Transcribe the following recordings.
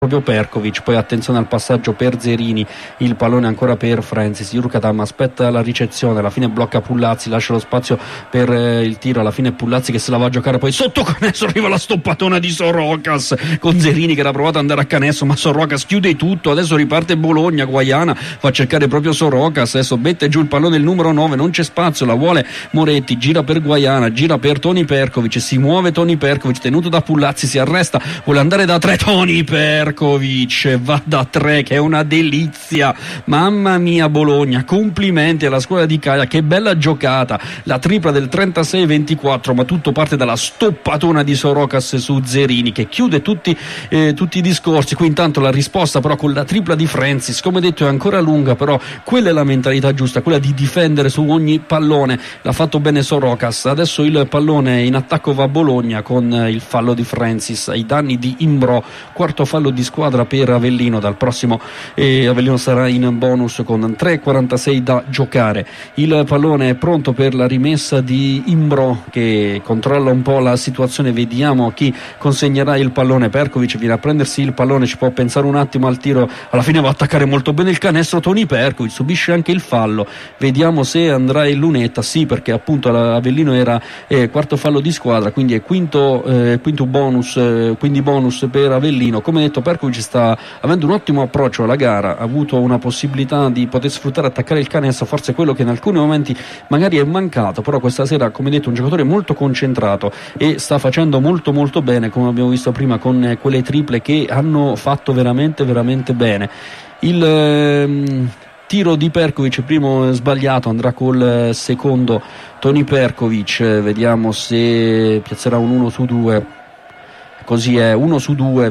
proprio Perkovic. Poi attenzione al passaggio per Zerini, il pallone ancora per Francis. Jurkatam aspetta la ricezione, alla fine blocca Pullazzi, lascia lo spazio per il tiro, alla fine Pullazzi che se la va a giocare poi sotto Canesso, arriva la stoppatona di Sorokas con Zerini che era provato ad andare a Canesso, ma Sorokas chiude tutto. Adesso riparte Bologna, Guaiana va a cercare proprio Sorokas, adesso mette giù il pallone il numero 9, non c'è spazio, la vuole Moretti, gira per Guaiana, gira per Toni Perkovic, si muove Toni Perkovic tenuto da Pullazzi, si arresta, vuole andare da 3 Toni Perkovic va da 3 che è una delizia, mamma mia Bologna, complimenti alla squadra di Caia, che bella giocata, la tripla del 36-24, ma tutto parte dalla stoppatona di Sorokas su Zerini che chiude tutti i discorsi. Qui intanto la risposta però con la tripla di Francis, come detto è ancora lunga, però quella è la mentalità giusta, quella di difendere su ogni pallone, l'ha fatto bene Sorokas. Adesso il pallone in attacco va a Bologna con il fallo di Francis ai danni di Imbro, quarto fallo di squadra per Avellino. Dal prossimo Avellino sarà in bonus con 3:46 da giocare. Il pallone è pronto per la rimessa di Imbro che controlla un po' la situazione, vediamo chi consegnerà il pallone. Perkovic viene a prendersi il pallone, ci può pensare un attimo al tiro, alla fine va a attaccare molto bene il canestro Toni Perkovic, subisce anche il fallo, vediamo se andrà in lunetta. Sì, perché appunto Avellino era quarto fallo di squadra, quindi è quinto bonus, quindi bonus per Avellino. Come detto, Perkovic sta avendo un ottimo approccio alla gara, ha avuto una possibilità di poter sfruttare, attaccare il canestro, forse quello che in alcuni momenti magari è mancato, però questa sera, come detto, un giocatore molto concentrato e sta facendo molto molto bene, come abbiamo visto prima con quelle triple che hanno fatto veramente veramente bene. Il tiro di Perkovic, primo sbagliato, andrà col secondo Toni Perkovic, vediamo se piazzerà un 1 su 2. Così è 1 su 2,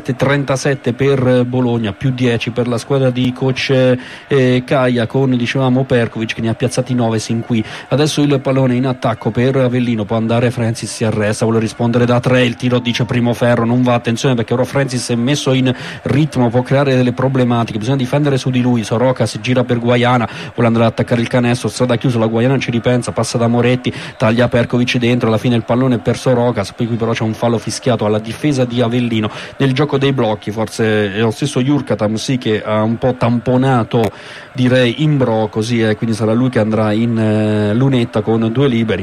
27-37 per Bologna, più 10 per la squadra di coach Caia, con dicevamo Perkovic che ne ha piazzati 9 sin qui. Adesso il pallone in attacco per Avellino, può andare Francis, si arresta, vuole rispondere da 3, il tiro dice primo ferro, non va, attenzione perché ora Francis è messo in ritmo, può creare delle problematiche, bisogna difendere su di lui. Sorokas gira per Guaiana, vuole andare ad attaccare il canestro, strada chiusa, la Guaiana ci ripensa, passa da Moretti, taglia Perkovic dentro, alla fine il pallone per Sorokas, poi qui però c'è un fallo fischiato alla difesa di Avellino nel gioco dei blocchi, forse è lo stesso Jurkatam che ha un po' tamponato, direi, Imbro, così è, quindi sarà lui che andrà in lunetta con 2 liberi.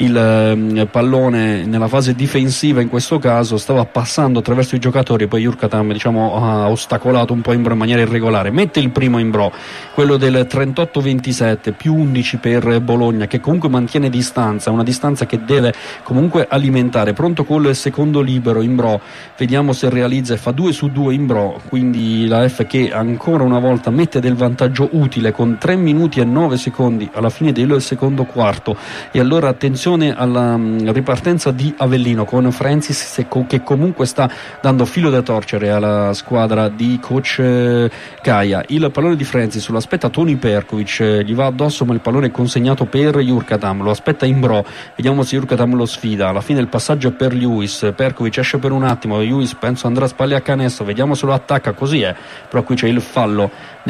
Il pallone nella fase difensiva in questo caso stava passando attraverso i giocatori, poi Jurkatam ha ostacolato un po' Imbro in maniera irregolare, mette il primo Imbro, quello del 38-27, più 11 per Bologna che comunque mantiene distanza, una distanza che deve comunque alimentare. Pronto col secondo libero Imbro, vediamo se realizza e fa 2 su 2 Imbro, quindi la F che ancora una volta mette del vantaggio utile con 3 minuti e 9 secondi alla fine del secondo quarto. E allora attenzione alla ripartenza di Avellino con Francis che comunque sta dando filo da torcere alla squadra di coach Caia. Il pallone di Francis lo aspetta Toni Perkovic, gli va addosso, ma il pallone è consegnato per Jurkatam, lo aspetta Imbro, vediamo se Jurkatam lo sfida. Alla fine il passaggio è per Lewis, Perkovic esce per un attimo, Lewis penso andrà a spalle a canestro, vediamo se lo attacca, così è, però qui c'è il fallo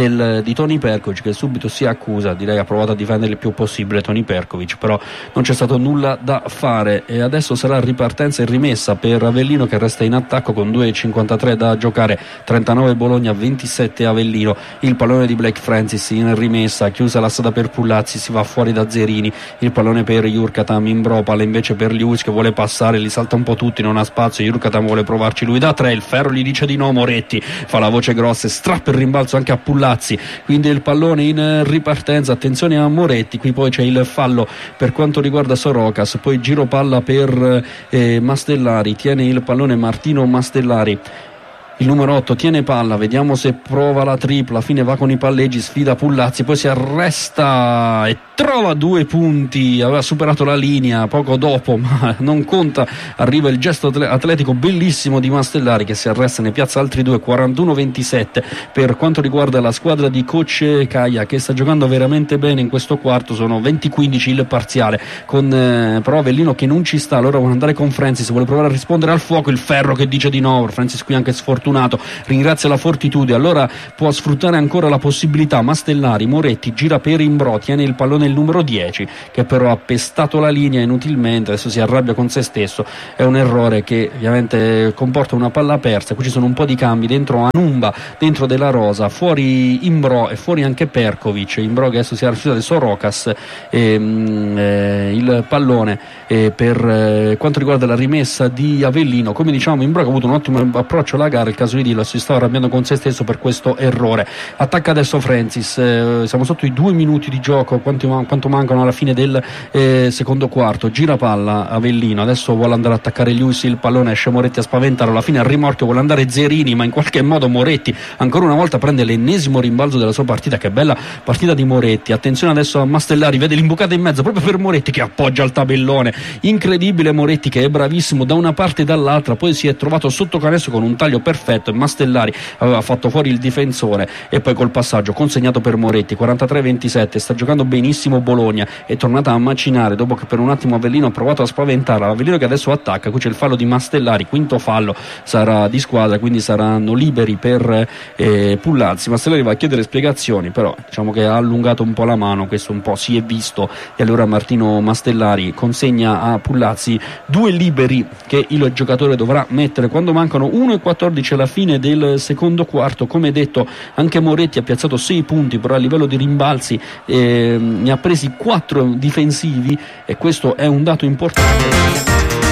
di Toni Perkovic che subito si accusa, direi ha provato a difendere il più possibile Toni Perkovic, però non c'è stato nulla da fare. E adesso sarà ripartenza e rimessa per Avellino che resta in attacco con 2:53 da giocare, 39 Bologna, 27 Avellino. Il pallone di Blake Francis in rimessa, chiusa la strada per Pullazzi, si va fuori da Zerini, il pallone per Jurkatam, Imbro, palla invece per Lewis che vuole passare, li salta un po' tutti, non ha spazio, Jurkatam vuole provarci lui da 3, il ferro gli dice di no, Moretti fa la voce grossa e strappa il rimbalzo anche a Pullazzi, quindi il pallone in ripartenza, attenzione a Moretti, qui poi c'è il fallo per quanto riguarda Sorokas, poi giro palla per Mastellari, tiene il pallone Martino Mastellari, il numero 8 tiene palla, vediamo se prova la tripla, fine va con i palleggi, sfida Pullazzi, poi si arresta e trova 2 punti, aveva superato la linea poco dopo ma non conta, arriva il gesto atletico bellissimo di Mastellari che si arresta e ne piazza altri 2, 41-27 per quanto riguarda la squadra di coach Caia che sta giocando veramente bene in questo quarto, sono 20-15 il parziale, con però Avellino che non ci sta, allora vuole andare con Francis, vuole provare a rispondere al fuoco, il ferro che dice di no, Francis qui anche sfortunato, ringrazia la fortitude, allora può sfruttare ancora la possibilità Mastellari, Moretti gira per Imbro, tiene il pallone il numero 10 che però ha pestato la linea inutilmente, adesso si arrabbia con se stesso. È un errore che ovviamente comporta una palla persa. Qui ci sono un po' di cambi dentro Anumba, dentro Della Rosa, fuori Imbro e fuori anche Perkovic. Imbro che adesso si è rifiutato, adesso Rocas, il pallone per quanto riguarda la rimessa di Avellino. Come diciamo, Imbro che ha avuto un ottimo approccio alla gara, il caso di dirlo, si stava arrabbiando con se stesso per questo errore. Attacca adesso Francis, siamo sotto i 2 minuti di gioco, quanto mancano alla fine del secondo quarto. Gira palla Avellino, adesso vuole andare a attaccare Lewis, il pallone esce Moretti a spaventarlo, alla fine al rimorchio vuole andare Zerini, ma in qualche modo Moretti ancora una volta prende l'ennesimo rimbalzo della sua partita. Che bella partita di Moretti, attenzione adesso a Mastellari, vede l'imbucata in mezzo proprio per Moretti che appoggia il tabellone, incredibile Moretti che è bravissimo da una parte e dall'altra, poi si è trovato sotto canestro con un taglio perfetto e Mastellari aveva fatto fuori il difensore e poi col passaggio consegnato per Moretti. 43-27, sta giocando benissimo Bologna, è tornata a macinare dopo che per un attimo Avellino ha provato a spaventarla. Avellino che adesso attacca, qui c'è il fallo di Mastellari, quinto fallo sarà di squadra, quindi saranno liberi per Pullazzi. Mastellari va a chiedere spiegazioni, però diciamo che ha allungato un po' la mano, questo un po' si è visto, e allora Martino Mastellari consegna a Pullazzi 2 liberi che il giocatore dovrà mettere quando mancano 1:14 alla fine del secondo quarto. Come detto, anche Moretti ha piazzato 6 punti, però a livello di rimbalzi ne ha presi 4 difensivi e questo è un dato importante.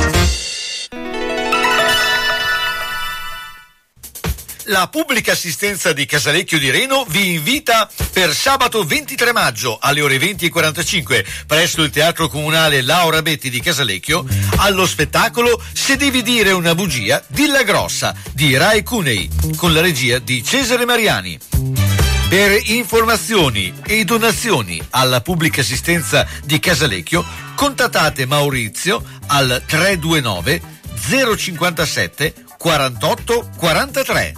La pubblica assistenza di Casalecchio di Reno vi invita per sabato 23 maggio alle ore 20:45 presso il Teatro Comunale Laura Betti di Casalecchio allo spettacolo Se devi dire una bugia, dilla grossa di Rai Cunei con la regia di Cesare Mariani. Per informazioni e donazioni alla pubblica assistenza di Casalecchio contattate Maurizio al 329 057 48 43.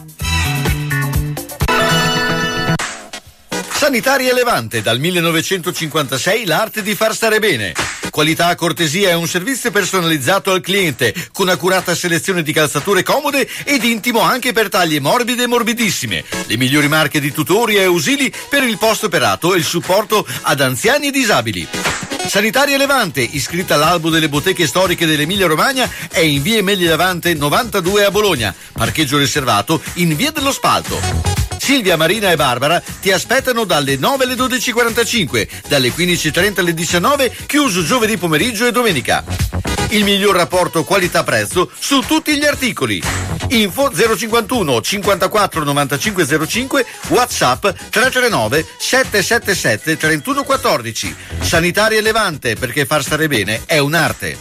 Sanitaria Levante, dal 1956 l'arte di far stare bene. Qualità, cortesia e un servizio personalizzato al cliente, con accurata selezione di calzature comode ed intimo anche per taglie morbide e morbidissime. Le migliori marche di tutori e ausili per il post-operato e il supporto ad anziani e disabili. Sanitaria Levante, iscritta all'albo delle botteghe storiche dell'Emilia Romagna, è in via Emilia Levante 92 a Bologna. Parcheggio riservato in via dello Spalto. Silvia, Marina e Barbara ti aspettano dalle 9 alle 12:45, dalle 15:30 alle 19, chiuso giovedì pomeriggio e domenica. Il miglior rapporto qualità-prezzo su tutti gli articoli. Info 051 54 95 05, WhatsApp 339 777 31 14. Sanitaria Levante, perché far stare bene è un'arte.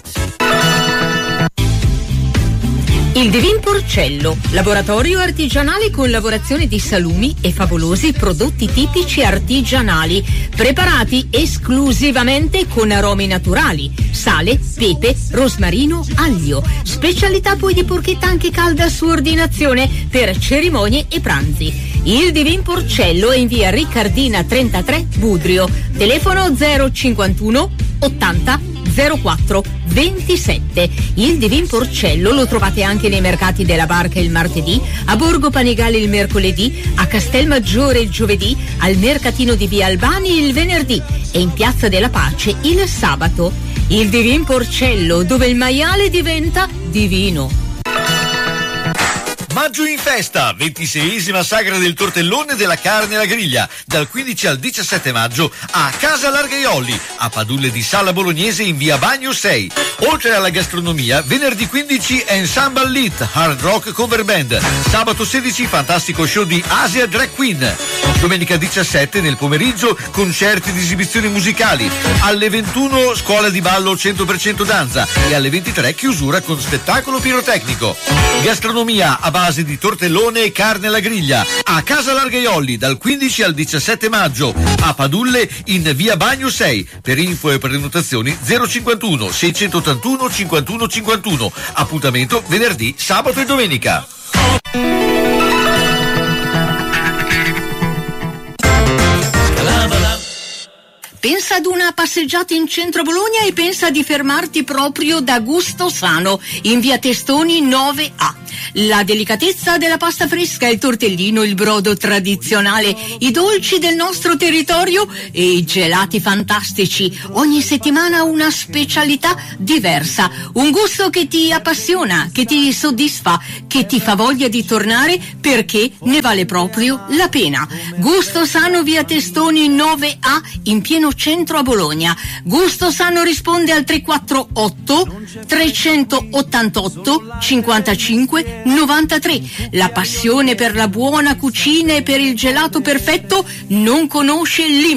Il Divin Porcello, laboratorio artigianale con lavorazione di salumi e favolosi prodotti tipici artigianali, preparati esclusivamente con aromi naturali, sale, pepe, rosmarino, aglio. Specialità poi di porchetta anche calda su ordinazione per cerimonie e pranzi. Il Divin Porcello è in via Riccardina 33, Budrio. Telefono 051 80 04 27. Il Divin Porcello lo trovate anche nei mercati della Barca il martedì, a Borgo Panigale il mercoledì, a Castelmaggiore il giovedì, al mercatino di via Albani il venerdì e in Piazza della Pace il sabato. Il Divin Porcello, dove il maiale diventa divino. Maggio in festa, 26esima sagra del tortellone della carne alla griglia, dal 15 al 17 maggio a Casa Largaioli, a Padulle di Sala Bolognese in via Bagno 6. Oltre alla gastronomia, venerdì 15 Ensemble Lit, Hard Rock Cover Band, sabato 16 fantastico show di Asia Drag Queen, domenica 17 nel pomeriggio concerti di esibizioni musicali, alle 21 scuola di ballo 100% danza e alle 23 chiusura con spettacolo pirotecnico. Gastronomia a base di tortellone e carne alla griglia a Casa Largaioli dal 15 al 17 maggio, a Padulle in via Bagno 6. Per info e prenotazioni 051 681 51 51. Appuntamento venerdì, sabato e domenica. Per Pensa ad una passeggiata in centro a Bologna e pensa di fermarti proprio da Gusto Sano, in via Testoni 9A. La delicatezza della pasta fresca, il tortellino, il brodo tradizionale, i dolci del nostro territorio e i gelati fantastici. Ogni settimana una specialità diversa, un gusto che ti appassiona, che ti soddisfa, che ti fa voglia di tornare perché ne vale proprio la pena. Gusto Sano, via Testoni 9A, in pieno centro a Bologna. Gusto Sano risponde al 348 388 55 93. La passione per la buona cucina e per il gelato perfetto non conosce limiti.